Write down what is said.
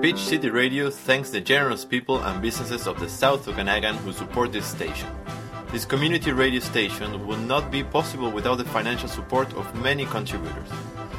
Peach City Radio thanks the generous people and businesses of the South Okanagan who support this station. This community radio station would not be possible without the financial support of many contributors.